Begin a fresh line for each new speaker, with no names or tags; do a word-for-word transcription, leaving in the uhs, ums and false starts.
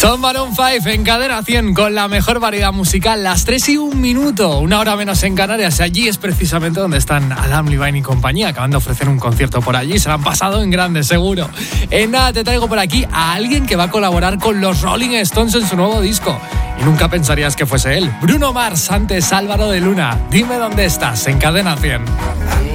Son Maroon cinco en Cadena cien con la mejor variedad musical, las tres y un minuto, una hora menos en Canarias. Allí es precisamente donde están Adam Levine y compañía, acaban de ofrecer un concierto por allí. Se lo han pasado en grande, seguro. En nada, te traigo por aquí a alguien que va a colaborar con los Rolling Stones en su nuevo disco. Y nunca pensarías que fuese él. Bruno Mars, antes Álvaro de Luna. Dime dónde estás, en Cadena cien.